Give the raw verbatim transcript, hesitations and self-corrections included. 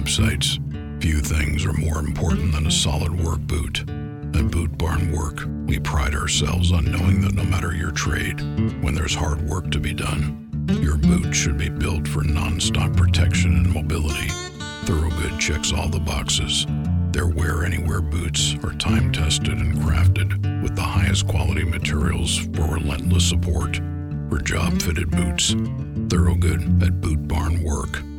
job sites, few things are more important than a solid work boot. At Boot Barn Work, we pride ourselves on knowing that no matter your trade, when there's hard work to be done, your boot should be built for non-stop protection and mobility. Thorogood checks all the boxes. Their Wear Anywhere boots are time-tested and crafted with the highest quality materials for relentless support. For job-fitted boots, Thorogood at Boot Barn Work.